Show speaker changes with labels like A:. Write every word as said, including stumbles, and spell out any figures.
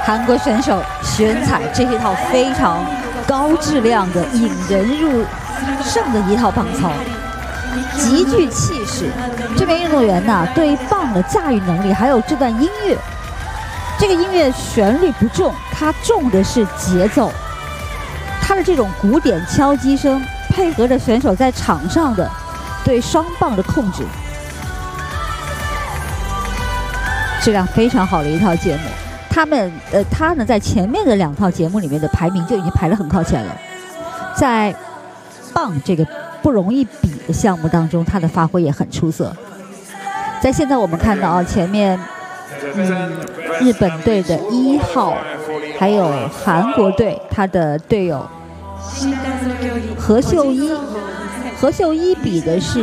A: 韩国选手徐恩彩这一套非常高质量的引人入胜的一套棒操，极具气势。这名运动员呢，对棒的驾驭能力，还有这段音乐，这个音乐旋律不重，它重的是节奏。它的这种鼓点敲击声，配合着选手在场上的对双棒的控制，质量非常好的一套节目。他们呃，他呢在前面的两套节目里面的排名就已经排得很靠前了，在棒这个不容易比的项目当中，他的发挥也很出色。在现在我们看到啊，前面嗯，日本队的一号，还有韩国队他的队友何秀一，何秀一比的是